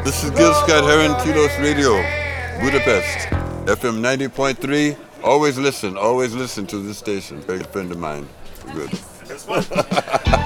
This is Gil Scott Heron, Telos Radio, Budapest, FM 90.3. Always listen to this station. Very good friend of mine. Good.